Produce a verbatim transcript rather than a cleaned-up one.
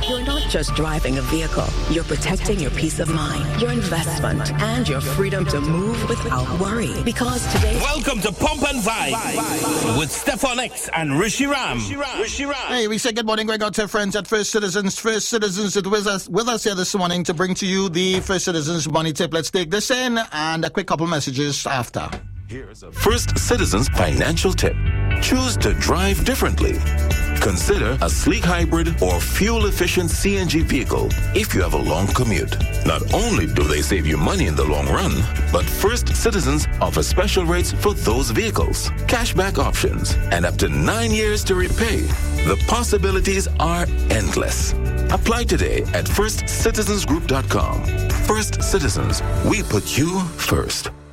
You're not just driving a vehicle. You're protecting your peace of mind, your investment, and your freedom to move without worry. Because today... Welcome to Pump and Vibe with Stefan X and Rishi Ram. Rishi Ram. Hey, we say good morning, going out to our friends at First Citizens. First Citizens is with us, with us here this morning to bring to you the First Citizens money tip. Let's take this in and a quick couple messages after. Here's a First Citizens financial tip. Choose to drive differently. Consider a sleek hybrid or fuel-efficient C N G vehicle if you have a long commute. Not only do they save you money in the long run, but First Citizens offer special rates for those vehicles, cashback options, and up to nine years to repay. The possibilities are endless. Apply today at first citizens group dot com. First Citizens, we put you first.